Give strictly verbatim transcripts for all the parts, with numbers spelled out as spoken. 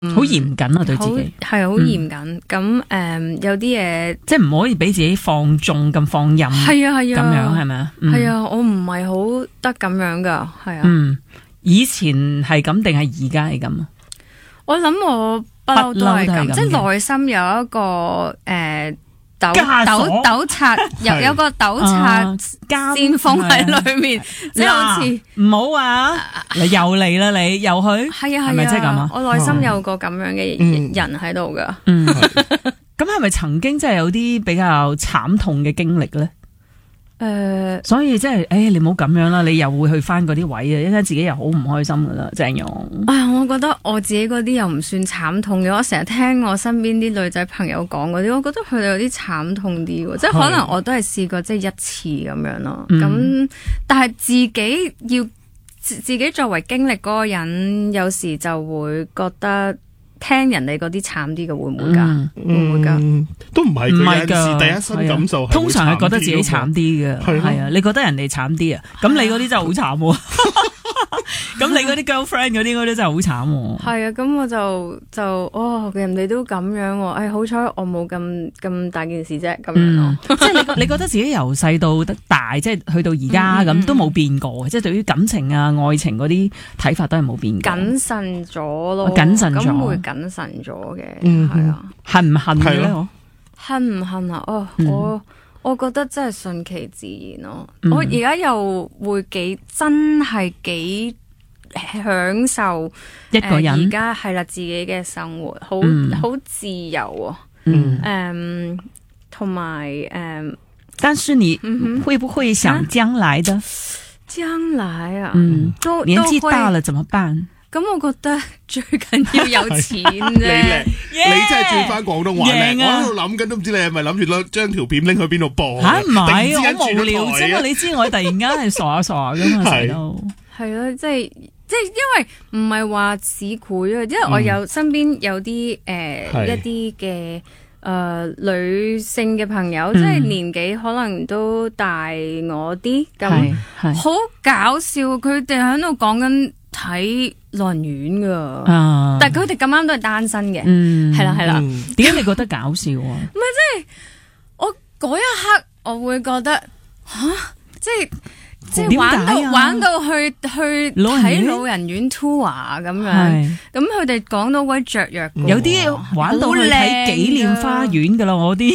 好嚴謹啊，對自己係好嚴謹。咁誒，有啲嘢即係唔可以俾自己放縱咁放任。 係啊係啊， 咁樣係咪啊？ 係啊，我唔係好得咁樣噶，係啊。 嗯，以前係咁定係而家係咁？ 我諗我不嬲都係咁，即係內心有一個誒。糾糾糾察有有個糾察先鋒喺裏面，即係好似唔好啊！你又嚟啦，你又去， 係啊係咪即係咁啊？ 我內心有個咁樣嘅人喺度噶。 嗯，咁係咪曾經真係有啲比較慘痛嘅經歷咧？誒、呃，所以即係，誒，你唔好咁樣啦，你又會去翻嗰啲位啊，一陣自己又好唔開心噶啦，鄭融。 啊，我覺得我自己嗰啲又唔算慘痛嘅，我成日聽我身邊啲女仔朋友講嗰啲，我覺得佢哋有啲慘痛啲喎，即係可能我都係試過即係一次咁樣咯。咁、嗯、但係自己要自己作為經歷嗰個人，有時就會覺得。聽人哋嗰啲慘啲嘅會唔會噶？ 嗯、 會唔會噶？ 都唔係佢有陣時第一身感受係， 通常係覺得自己慘啲嘅，係啊，你覺得人哋慘啲啊？咁你嗰啲真係好慘喎。咁你嗰啲 girlfriend 嗰啲嗰啲真係好慘喎。係啊，咁我就就哦，人哋都咁樣喎。誒，好彩我冇咁咁大件事啫，咁樣咯。 即係你你覺得自己由細到大，即係去到而家咁都冇變過嘅，即係對於感情啊、愛情嗰啲睇法都係冇變過。 謹慎咗咯， 謹慎咗， 咁會謹慎咗嘅，係、 嗯、 啊。 恨唔恨嘅咧？ 恨唔恨啊？哦，嗯、我我覺得真係順其自然咯。 嗯、 我而家又會幾真係幾享受一個人而家係啦自己嘅生活，好好、嗯、自由啊。嗯，同埋誒， 但是你會不會想將來的？ 將來啊， 嗯， 都年紀大了怎麼辦？ 咁我覺得最緊要有錢啫。 你叻，你真係轉翻廣東話叻。我喺度諗緊，都唔知你係咪諗住將條片拎去邊度播？ 吓，唔係，好無聊啫嘛！你知我突然間係傻下傻下噶嘛，成日都係咯，即係即係，因為唔係話市儈啊，因為我有身邊有啲誒一啲嘅誒女性嘅朋友，即係年紀可能都大我啲，咁好搞笑，佢哋喺度講緊睇老人院噶，啊、但係佢哋咁啱都係單身嘅，係啦係啦。 點解你覺得搞笑啊？ 唔係即係我嗰一刻我會覺得吓，即係即係玩到、啊、玩到去去睇老人院 tour 咁樣，咁佢哋講到鬼雀躍， 有啲玩到去睇紀念花園噶啦，我啲。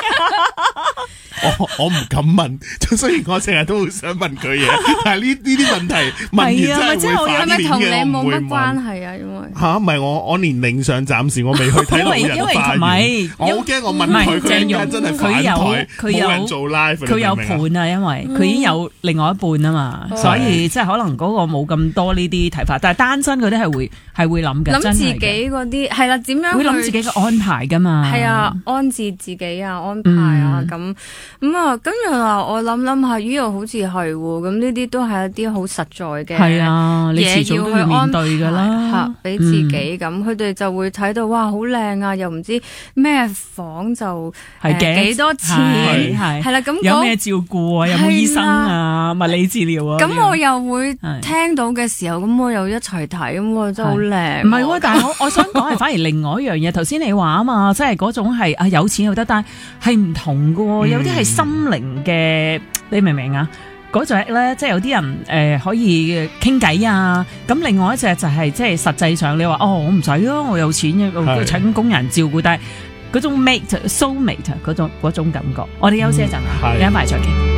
我我唔敢問，雖然我成日都好想問佢嘢，但係呢呢啲問題問完真係會反面嘅， 同你冇乜我唔會問。 關係啊，因為吓唔係我我年齡上暫時我未去睇老人花園，我好驚我問佢佢而家真係反台，冇人做 live， 佢有伴啊，因為佢已經有另外一半啊嘛，嗯、所以即係可能嗰個冇咁多呢啲睇法，但係單身嗰啲係會係會諗嘅， 諗自己嗰啲係啦，點樣會諗自己嘅安排噶嘛？ 係啊，安置自己啊，安排啊咁。嗯咁啊，跟住話我諗諗下，咦又好似係喎，咁呢啲都係一啲好實在嘅係啊，你遲早都要面對噶啦， 吓俾自己咁，佢哋、嗯、就會睇到哇好靚啊，又唔知咩房就係幾、呃、多錢，係係啦，咁有咩照顧啊，有冇醫生啊，物理治療啊， 咁我又會聽到嘅時候，咁我又一齊睇，咁我真係好靚。 唔係喎，但係我我想講係反而另外一樣嘢，頭先你話啊嘛，即係嗰種係啊有錢又得，但係係唔同噶，有啲係心靈嘅，你明唔明啊？嗰隻咧，即係有啲人誒、呃、可以傾偈啊，咁另外一隻就係、是、即係實際上你話哦，我唔使咯，我有錢嘅，請工人照顧，但係嗰種 mate soul mate 嗰種嗰種感覺，我哋休息一陣啊，一陣翻嚟再傾。